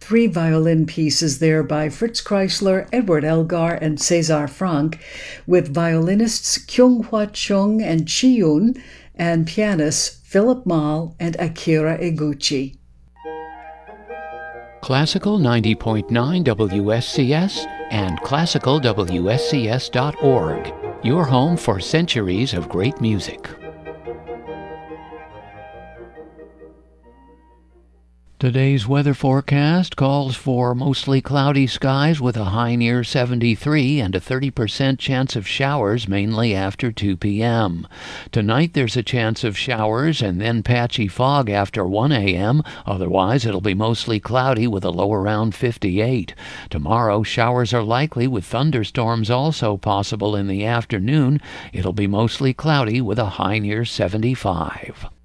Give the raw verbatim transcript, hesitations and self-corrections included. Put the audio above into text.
Three violin pieces there by Fritz Kreisler, Edward Elgar, and César Franck, with violinists Kyung Hwa Chung and Chi Yun, and pianists Philip Mahl and Akira Eguchi. Classical ninety point nine W S C S and classical W S C S dot org, your home for centuries of great music. Today's weather forecast calls for mostly cloudy skies with a high near seventy-three and a thirty percent chance of showers mainly after two p.m. Tonight there's a chance of showers and then patchy fog after one a.m. Otherwise it'll be mostly cloudy with a low around fifty-eight. Tomorrow showers are likely with thunderstorms also possible in the afternoon. It'll be mostly cloudy with a high near seventy-five.